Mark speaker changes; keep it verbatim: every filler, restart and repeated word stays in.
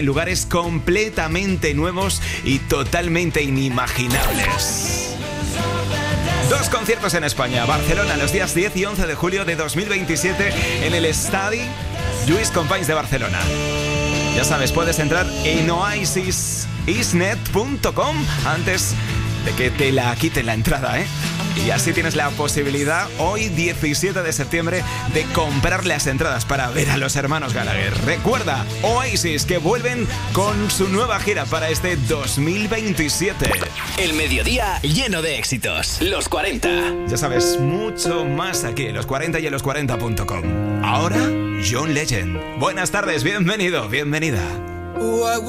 Speaker 1: lugares completamente nuevos y totalmente inimaginables. Dos conciertos en España, Barcelona, los días diez y once de julio de dos mil veintisiete en el Estadi Lluís Companys de Barcelona. Ya sabes, puedes entrar en oasis isnet punto com antes de que te la quiten la entrada, ¿eh? Y así tienes la posibilidad hoy diecisiete de septiembre de comprar las entradas para ver a los hermanos Gallagher. Recuerda, Oasis, que vuelven con su nueva gira para este dos mil veintisiete.
Speaker 2: El mediodía lleno de éxitos. Los cuarenta.
Speaker 1: Ya sabes, mucho más aquí en los cuarenta y en los cuarenta punto com. Ahora, John Legend. Buenas tardes, bienvenido, bienvenida.